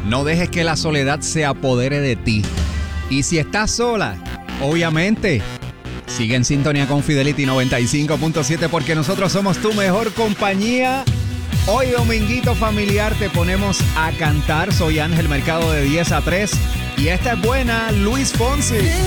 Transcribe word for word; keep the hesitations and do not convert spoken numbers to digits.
No dejes que la soledad se apodere de ti. Y si estás sola, obviamente, sigue en sintonía con Fidelity noventa y cinco punto siete porque nosotros somos tu mejor compañía. Hoy, dominguito familiar, te ponemos a cantar. Soy Ángel Mercado de diez a tres. Y esta es buena, Luis Fonsi.